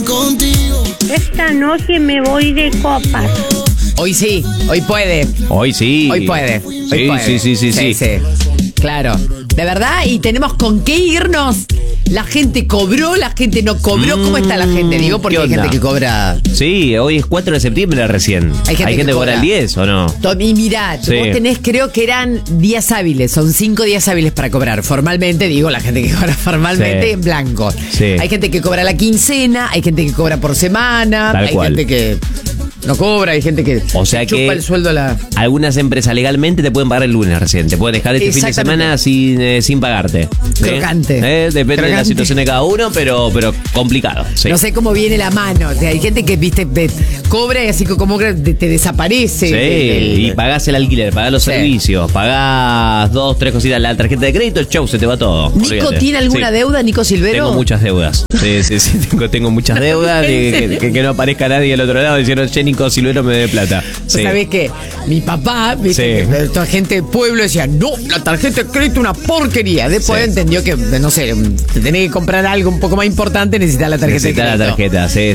contigo. Esta noche me voy de copas. Hoy sí, hoy puede. Hoy sí. Hoy puede. Sí, sí. Claro. De verdad, y tenemos con qué irnos. La gente cobró, la gente no cobró. ¿Cómo está la gente? Digo, porque ¿qué hay onda? gente que cobra. Sí, hoy es 4 de septiembre recién. Hay gente que que cobra el 10, ¿o no? Y mirá, Sí. vos tenés, creo que eran días hábiles, son 5 días hábiles para cobrar. Formalmente, digo, la gente que cobra formalmente Sí. en blanco. Sí. Hay gente que cobra la quincena, hay gente que cobra por semana, Tal hay cual. gente que no cobra, hay gente que O sea se chupa que el sueldo a la... algunas empresas legalmente te pueden pagar el lunes recién. Te pueden dejar este fin de semana sin pagarte. ¿Sí? Crocante. Depende de la Crocante. situación de cada uno, pero complicado. Sí. No sé cómo viene la mano. O sea, hay gente que, viste, cobra y así como que te desaparece. Sí, y pagás el alquiler, pagás los Sí. servicios, pagás 2, 3 cositas, la tarjeta de crédito, chau, se te va todo. ¿Nico Olvídate. tiene alguna Sí. deuda, Nico Silvero? Tengo muchas deudas. Sí, tengo muchas deudas. Que no aparezca nadie al otro lado diciendo, che, Nico Silvero me dé plata. Sí. ¿Sabés qué? Mi papá, viste, Sí. que toda gente del pueblo decía, no, la tarjeta de crédito es una porquería. Después Sí. entendió que, no sé, te tenés que comprar algo un poco más importante, necesitas la tarjeta de Necesitas crédito. la tarjeta, sí.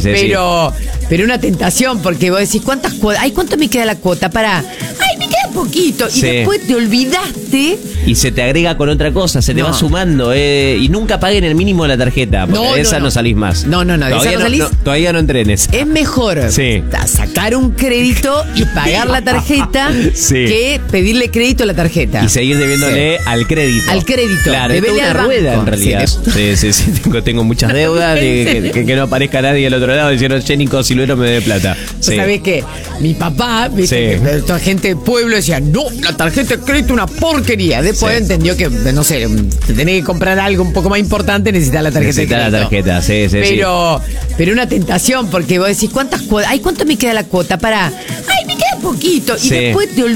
Pero una tentación, porque vos decís, ¿cuántas cuotas? Ay, ¿cuánto me queda la cuota? Ay, me queda poquito. Y Sí. después te olvidaste. Y se te agrega con otra cosa, se te No. va sumando. Y nunca paguen el mínimo de la tarjeta, porque de esa no salís más. No, de esa no salís. Todavía no entrenes. Es mejor Sí. sacar un crédito y pagar la tarjeta Sí. que pedirle crédito a la tarjeta. Y seguir debiéndole al crédito. Al crédito. Claro, es Debele toda una al rueda banco. en realidad. Sí. Tengo muchas deudas. Que no aparezca nadie al otro lado diciendo, che, Nico Silvero me dé plata. Sí. ¿Sabés qué? Mi papá, viste, Sí. que toda gente del pueblo decía, no, la tarjeta de crédito es una porquería. Después Sí. entendió que, no sé, te tenés que comprar algo un poco más importante, necesitas la tarjeta Necesitas de la crédito. tarjeta, sí. Pero una tentación, porque vos decís, ¿cuántas cuotas? Ay, ¿cuánto me queda la cuota? Ay, me queda poquito. Y Sí. después te